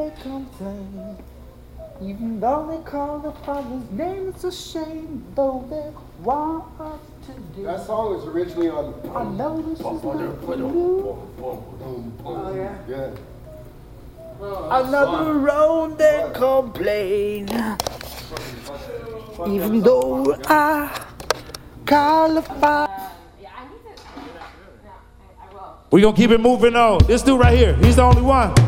they complain. Even though they call the Father's name, it's a shame. Though they want us to do. That song was originally on. I know this is not for you. Oh yeah. Yeah. Another road they complain. Even though I call the Father. We're gonna keep it moving on. This dude right here, he's the only one.